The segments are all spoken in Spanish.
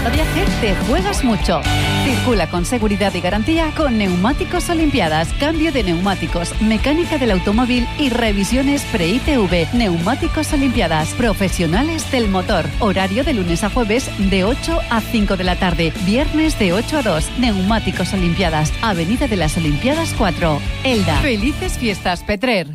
cada viaje te juegas mucho. Circula con seguridad y garantía con Neumáticos Olimpiadas. Cambio de neumáticos, mecánica del automóvil y revisiones pre-ITV. Neumáticos Olimpiadas. Profesionales del motor. Horario de lunes a jueves de 8 a 5 de la tarde. Viernes de 8 a 2. Neumáticos Olimpiadas. Avenida de las Olimpiadas 4. Elda. Felices fiestas, Petrer.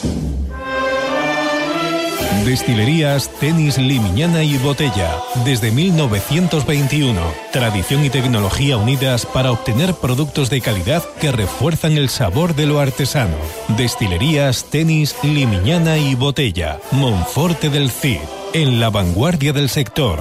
Destilerías Tenis Limiñana y Botella. Desde 1921. Tradición y tecnología unidas para obtener productos de calidad que refuerzan el sabor de lo artesano. Destilerías Tenis Limiñana y Botella. Monforte del Cid. En la vanguardia del sector.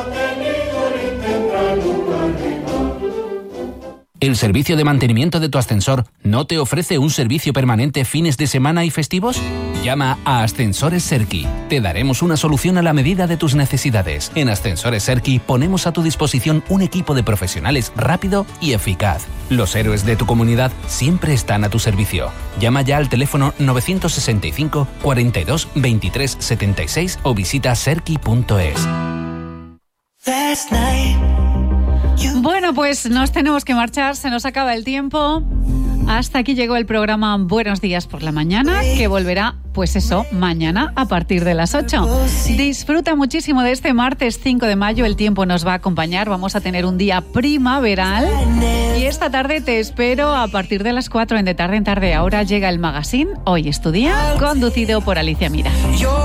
¿El servicio de mantenimiento de tu ascensor no te ofrece un servicio permanente fines de semana y festivos? Llama a Ascensores Serki. Te daremos una solución a la medida de tus necesidades. En Ascensores Serki ponemos a tu disposición un equipo de profesionales rápido y eficaz. Los héroes de tu comunidad siempre están a tu servicio. Llama ya al teléfono 965 42 23 76 o visita serki.es. Bueno, pues nos tenemos que marchar, se nos acaba el tiempo. Hasta aquí llegó el programa Buenos Días por la Mañana, que volverá, pues eso, mañana a partir de las 8. Disfruta muchísimo de este martes 5 de mayo, el tiempo nos va a acompañar, vamos a tener un día primaveral. Y esta tarde te espero a partir de las 4 en De Tarde en Tarde. Ahora llega el magazine, Hoy es tu día, conducido por Alicia Mira.